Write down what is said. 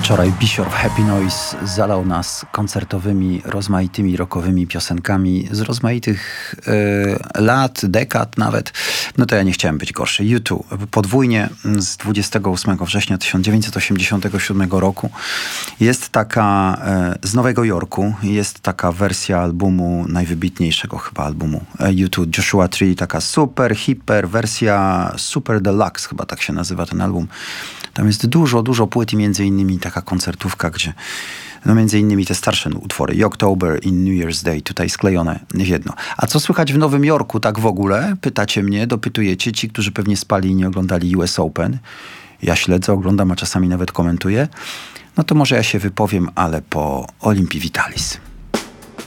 Wczoraj Bishop Happy Noise zalał nas koncertowymi, rozmaitymi rockowymi piosenkami z rozmaitych lat, dekad nawet. No to ja nie chciałem być gorszy. U2 podwójnie z 28 września 1987 roku. Jest taka z Nowego Jorku, jest taka wersja albumu, najwybitniejszego chyba albumu U2, Joshua Tree, taka super, hiper wersja Super Deluxe, chyba tak się nazywa ten album. Tam jest dużo płyt i między innymi taka koncertówka, gdzie no między innymi te starsze utwory October i New Year's Day tutaj sklejone w jedno. A co słychać w Nowym Jorku tak w ogóle? Pytacie mnie, dopytujecie ci, którzy pewnie spali i nie oglądali US Open. Ja śledzę, oglądam, a czasami nawet komentuję. No to może ja się wypowiem, ale po Olympii Vitalis.